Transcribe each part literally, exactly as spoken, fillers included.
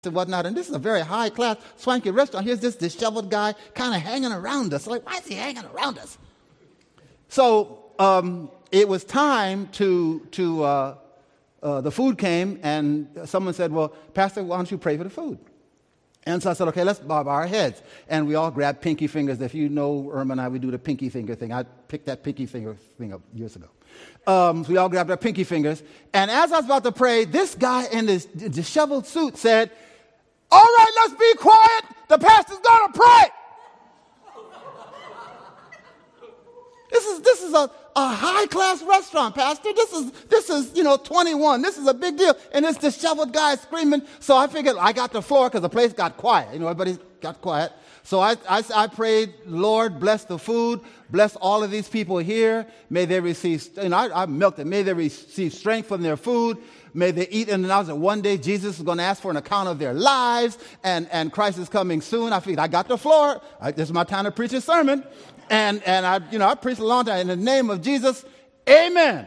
and whatnot, and this is a very high-class, swanky restaurant. Here's this disheveled guy kind of hanging around us. Like, why is he hanging around us? So um, it was time to, to uh, uh, the food came, and someone said, well, Pastor, why don't you pray for the food? And so I said, okay, let's bob our heads. And we all grabbed pinky fingers. If you know Irma and I, we do the pinky finger thing. I picked that pinky finger thing up years ago. Um, so we all grabbed our pinky fingers. And as I was about to pray, this guy in this disheveled suit said, all right, let's be quiet. The pastor's going to pray. This is this is a, a high-class restaurant, Pastor. This is, this is, you know, twenty-one. This is a big deal. And this disheveled guy is screaming. So I figured I got the floor because the place got quiet. You know, everybody got quiet. So I, I, I prayed, Lord, bless the food. Bless all of these people here. May they receive, you know, I, I milked it. May they receive strength from their food. May they eat and announce that one day Jesus is going to ask for an account of their lives, and, and Christ is coming soon. I figured I got the floor. I, this is my time to preach a sermon. And, and I, you know, I preached a long time. In the name of Jesus, amen.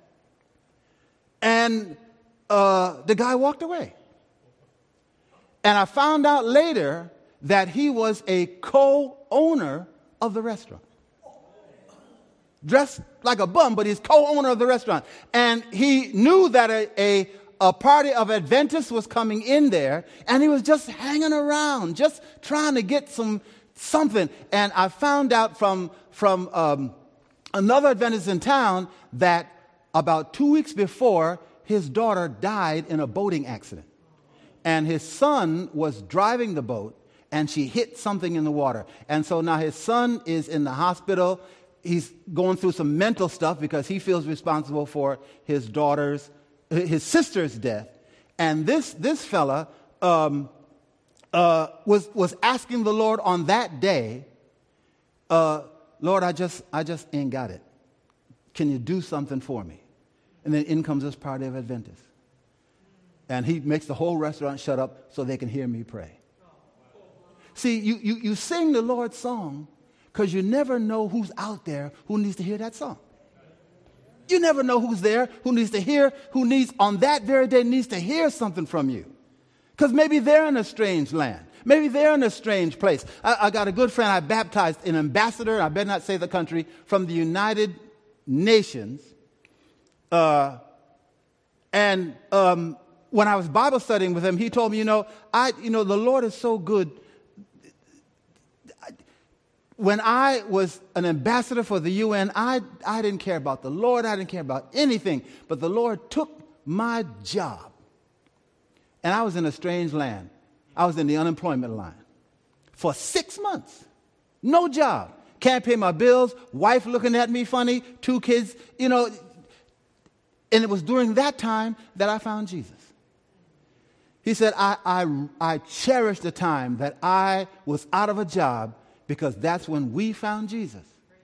And uh, the guy walked away. And I found out later that he was a co-owner of the restaurant. Dressed like a bum, but he's co-owner of the restaurant. And he knew that a, a, a party of Adventists was coming in there, and he was just hanging around, just trying to get some something. And I found out from, from um, another Adventist in town that about two weeks before, his daughter died in a boating accident. And his son was driving the boat, and she hit something in the water. And so now his son is in the hospital. He's going through some mental stuff because he feels responsible for his daughter's, his sister's death. And this, this fella um, uh, was, was asking the Lord on that day, uh, Lord, I just, I just ain't got it. Can you do something for me? And then in comes this party of Adventists. And he makes the whole restaurant shut up so they can hear me pray. See, you, you, you sing the Lord's song because you never know who's out there who needs to hear that song. You never know who's there who needs to hear, who needs, on that very day, needs to hear something from you. Because maybe they're in a strange land. Maybe they're in a strange place. I, I got a good friend I baptized, an ambassador, I better not say the country, from the United Nations. Uh, and um, when I was Bible studying with him, he told me, you know, I, you know, the Lord is so good. When I was an ambassador for the U N, I, I didn't care about the Lord. I didn't care about anything. But the Lord took my job. And I was in a strange land. I was in the unemployment line for six months. No job. Can't pay my bills. Wife looking at me funny. Two kids, you know. And it was during that time that I found Jesus. He said, I, I, I cherish the time that I was out of a job, because that's when we found Jesus.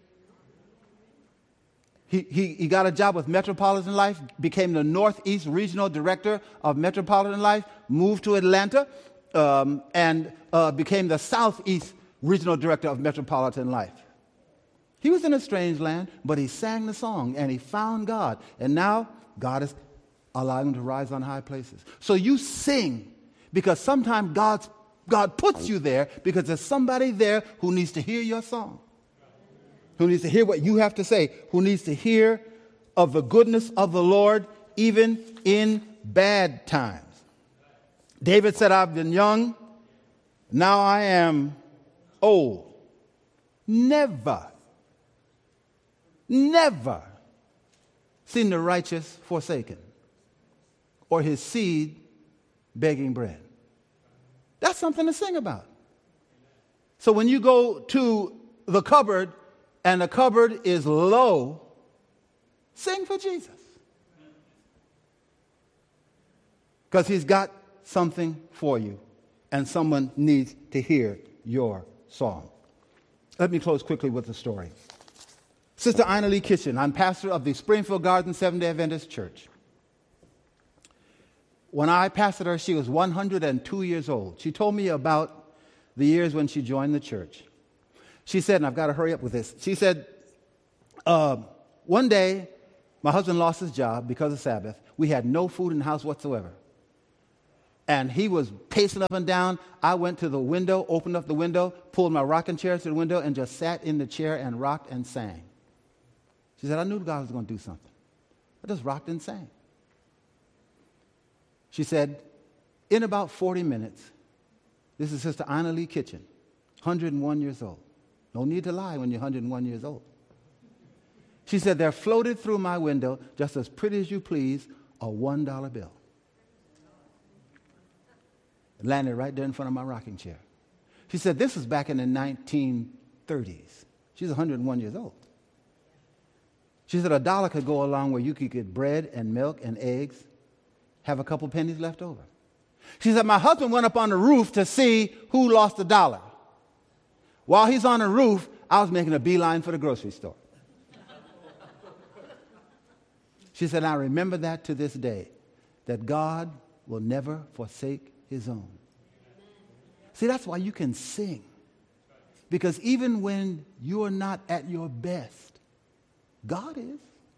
He, he, he got a job with Metropolitan Life, became the Northeast Regional Director of Metropolitan Life, moved to Atlanta, um, and uh, became the Southeast Regional Director of Metropolitan Life. He was in a strange land, but he sang the song, and he found God. And now God is allowing him to rise on high places. So you sing, because sometimes God's God puts you there because there's somebody there who needs to hear your song, who needs to hear what you have to say, who needs to hear of the goodness of the Lord even in bad times. David said, I've been young, now I am old. Never, never seen the righteous forsaken or his seed begging bread. That's something to sing about. So when you go to the cupboard and the cupboard is low, sing for Jesus. Because he's got something for you, and someone needs to hear your song. Let me close quickly with a story. Sister Ina Lee Kitchen, I'm pastor of the Springfield Garden Seventh-day Adventist Church. When I pastored her, she was one hundred two years old. She told me about the years when she joined the church. She said, and I've got to hurry up with this. She said, uh, one day, my husband lost his job because of Sabbath. We had no food in the house whatsoever. And he was pacing up and down. I went to the window, opened up the window, pulled my rocking chair to the window, and just sat in the chair and rocked and sang. She said, I knew God was going to do something. I just rocked and sang. She said, in about forty minutes, this is Sister Ina Lee Kitchen, one hundred one years old. No need to lie when you're one hundred one years old. She said, there floated through my window, just as pretty as you please, a one dollar bill. It landed right there in front of my rocking chair. She said, this was back in the nineteen thirties. She's one hundred one years old. She said, a dollar could go along where you could get bread and milk and eggs, have a couple pennies left over. She said, my husband went up on the roof to see who lost a dollar. While he's on the roof, I was making a beeline for the grocery store. She said, I remember that to this day, that God will never forsake his own. See, that's why you can sing. Because even when you're not at your best, God is.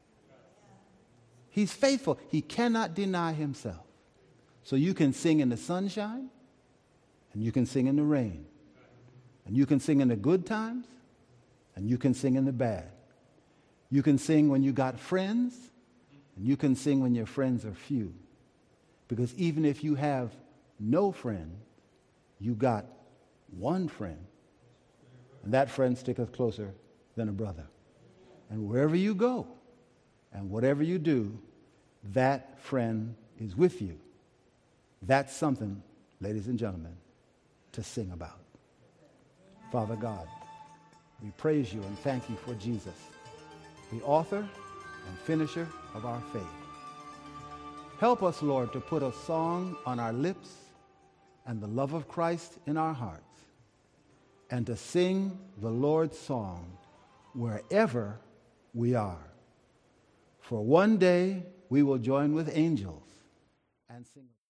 He's faithful. He cannot deny himself. So you can sing in the sunshine, and you can sing in the rain, and you can sing in the good times, and you can sing in the bad. You can sing when you got friends, and you can sing when your friends are few. Because even if you have no friend, you got one friend, and that friend sticketh closer than a brother. And wherever you go, and whatever you do, that friend is with you. That's something, ladies and gentlemen, to sing about. Father God, we praise you and thank you for Jesus, the author and finisher of our faith. Help us, Lord, to put a song on our lips and the love of Christ in our hearts, and to sing the Lord's song wherever we are. For one day we will join with angels and sing.